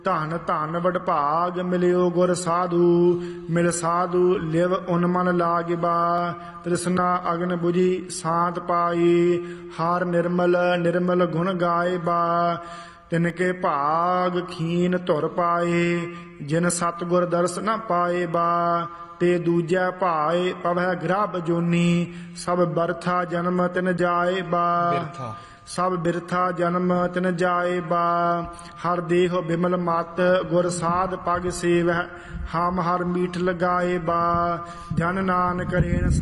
ਧਨ ਧਨ ਵਡਭਾਗ ਮਿਲਿਓ ਗੁਰ ਸਾਧੂ। ਮਿਲ ਸਾਧੂ ਲਿਵ ਉਨ ਮਨ ਲਾਗਿਬਾ। ਤ੍ਰਿਸ਼ਨਾ ਅਗਨ ਬੁਝੀ ਸਾਤ ਪਾਈ। ਹਰ ਨਿਰਮਲ ਨਿਰਮਲ ਗੁਣ ਗਾਇਬਾ। ਤਿਨਕੇ ਭਾਗ ਖੀਨ ਧੁਰ ਪਾਏ। ਜਿਨ ਸਤਿਗੁਰ ਦਰਸ ਨ ਪਾਏ ਬਾ। ਤੇ ਦੂਜੈ ਭਾਏ ਪਵੈ ਗ੍ਰਭ ਜੋਨੀ। ਸਭ ਬਰਥਾ ਜਨਮ ਤਿਨ ਜਾਏ ਬਾ। ਸਭ ਬਿਰਥਾ ਜਨਮ ਤਿਨ ਜਾਏ ਬਾ। ਹਰ ਦੇਹ ਬਿਮਲ ਮਤ ਗੁਰ ਸਾਧ ਪਗ ਸੇਵੈ। ਹਮ ਹਰ ਮੀਠ ਲਗਾਏ ਬਾ। ਜਨ ਨਾਨਕ ਰੇਣ